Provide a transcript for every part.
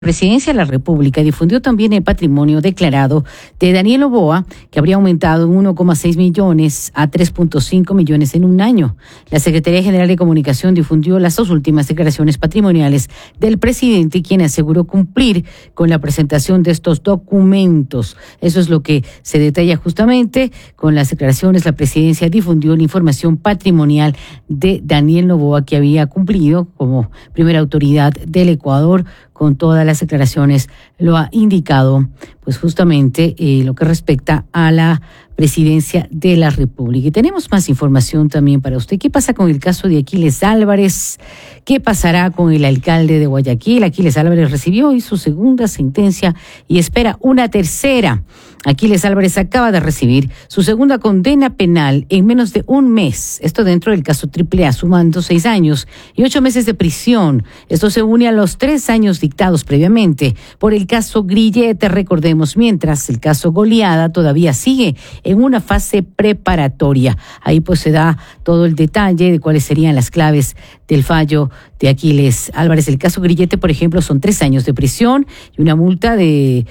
Presidencia de la República difundió también el patrimonio declarado de Daniel Noboa, que habría aumentado en 1,6 millones a 3,5 millones en un año. La Secretaría General de Comunicación difundió las dos últimas declaraciones patrimoniales del presidente, quien aseguró cumplir con la presentación de estos documentos. Eso es lo que se detalla justamente con las declaraciones. La presidencia difundió la información patrimonial de Daniel Noboa, que había cumplido como primera autoridad del Ecuador con todas las declaraciones. Lo ha indicado, pues justamente lo que respecta a la presidencia de la República. Y tenemos más información también para usted. ¿Qué pasa con el caso de Aquiles Álvarez? ¿Qué pasará con el alcalde de Guayaquil? Aquiles Álvarez recibió hoy su segunda sentencia y espera una tercera. Aquiles Álvarez acaba de recibir su segunda condena penal en menos de un mes. Esto dentro del caso AAA, sumando 6 años y 8 meses de prisión. Esto se une a los 3 años dictados previamente por el caso Grillete, recordemos, mientras el caso Goleada todavía sigue en una fase preparatoria. Ahí pues se da todo el detalle de cuáles serían las claves del fallo de Aquiles Álvarez. El caso Grillete, por ejemplo, son 3 años de prisión y una multa de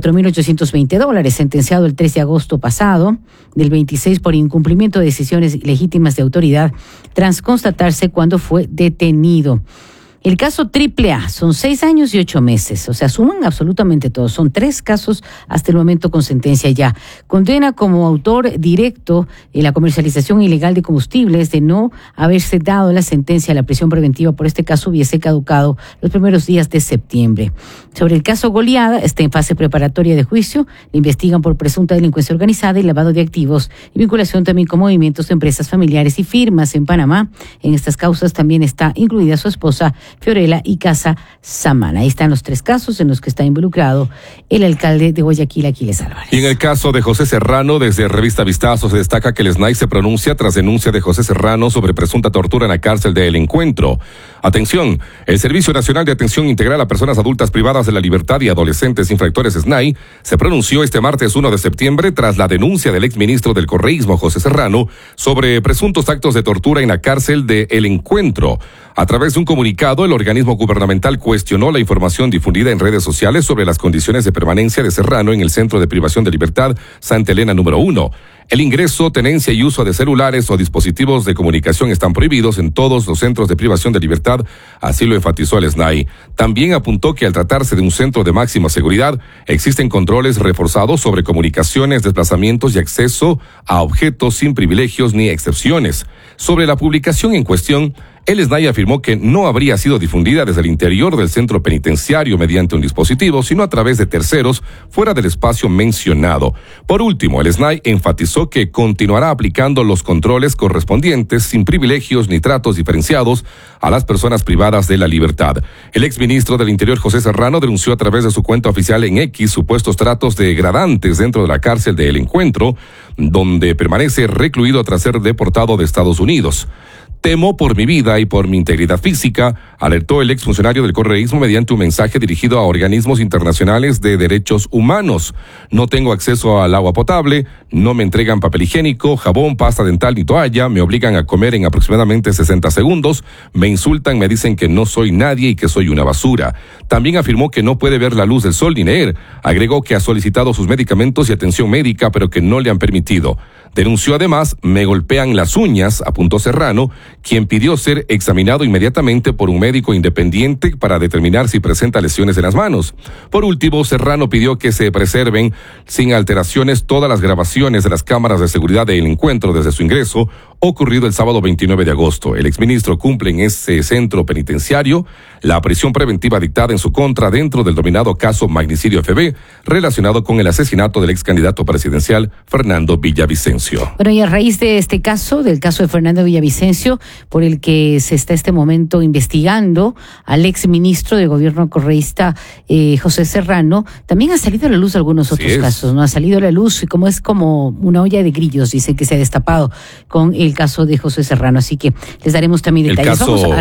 $4,820, sentenciado el 3 de agosto pasado, del 26 por incumplimiento de decisiones legítimas de autoridad, tras constatarse cuando fue detenido. El caso AAA son 6 años y 8 meses, o sea, suman absolutamente todos. Son 3 casos hasta el momento con sentencia ya. Condena como autor directo en la comercialización ilegal de combustibles. De no haberse dado la sentencia, la prisión preventiva por este caso hubiese caducado los primeros días de septiembre. Sobre el caso Goleada, está en fase preparatoria de juicio. Le investigan por presunta delincuencia organizada y lavado de activos y vinculación también con movimientos de empresas familiares y firmas en Panamá. En estas causas también está incluida su esposa Fiorella y Casa Samana. Ahí están los 3 casos en los que está involucrado el alcalde de Guayaquil, Aquiles Álvarez. Y en el caso de José Serrano, desde Revista Vistazo se destaca que el SNAI se pronuncia tras denuncia de José Serrano sobre presunta tortura en la cárcel de El Encuentro. Atención, el Servicio Nacional de Atención Integral a Personas Adultas Privadas de la Libertad y Adolescentes Infractores SNAI se pronunció este martes 1 de septiembre tras la denuncia del exministro del Correísmo, José Serrano, sobre presuntos actos de tortura en la cárcel de El Encuentro. A través de un comunicado, el organismo gubernamental cuestionó la información difundida en redes sociales sobre las condiciones de permanencia de Serrano en el Centro de Privación de Libertad Santa Elena número 1. El ingreso, tenencia y uso de celulares o dispositivos de comunicación están prohibidos en todos los centros de privación de libertad, así lo enfatizó el SNAI. También apuntó que al tratarse de un centro de máxima seguridad, existen controles reforzados sobre comunicaciones, desplazamientos y acceso a objetos sin privilegios ni excepciones. Sobre la publicación en cuestión, el SNAI afirmó que no habría sido difundida desde el interior del centro penitenciario mediante un dispositivo, sino a través de terceros fuera del espacio mencionado. Por último, el SNAI enfatizó que continuará aplicando los controles correspondientes sin privilegios ni tratos diferenciados a las personas privadas de la libertad. El exministro del Interior, José Serrano, denunció a través de su cuenta oficial en X supuestos tratos degradantes dentro de la cárcel de El Encuentro, donde permanece recluido tras ser deportado de Estados Unidos. Temo por mi vida y por mi integridad física, alertó el exfuncionario del correísmo mediante un mensaje dirigido a organismos internacionales de derechos humanos. No tengo acceso al agua potable, no me entregan papel higiénico, jabón, pasta dental ni toalla, me obligan a comer en aproximadamente 60 segundos, me insultan, me dicen que no soy nadie y que soy una basura. También afirmó que no puede ver la luz del sol ni leer. Agregó que ha solicitado sus medicamentos y atención médica, pero que no le han permitido. Denunció además, me golpean las uñas, apuntó Serrano, quien pidió ser examinado inmediatamente por un médico independiente para determinar si presenta lesiones en las manos. Por último, Serrano pidió que se preserven sin alteraciones todas las grabaciones de las cámaras de seguridad del encuentro desde su ingreso, ocurrido el sábado 29 de agosto. El exministro cumple en ese centro penitenciario la prisión preventiva dictada en su contra dentro del dominado caso Magnicidio FB, relacionado con el asesinato del ex candidato presidencial Fernando Villavicencio. Bueno, y a raíz de este caso, del caso de Fernando Villavicencio, por el que se está este momento investigando al ex ministro de gobierno correísta José Serrano, también ha salido a la luz algunos otros casos, ¿no? Ha salido a la luz, como es como una olla de grillos, dice que se ha destapado con el caso de José Serrano, así que les daremos también detalles. Vamos a la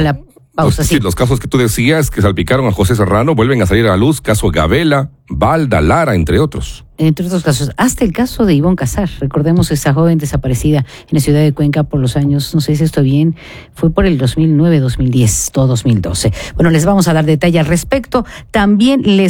pausa. Sí, los casos que tú decías que salpicaron a José Serrano vuelven a salir a la luz, caso Gabela, Balda, Lara, entre otros. Entre otros casos, hasta el caso de Ivonne Casar, recordemos esa joven desaparecida en la ciudad de Cuenca por los años, no sé si estoy bien, fue por el 2009, 2010, todo 2012. Bueno, les vamos a dar detalle al respecto. También les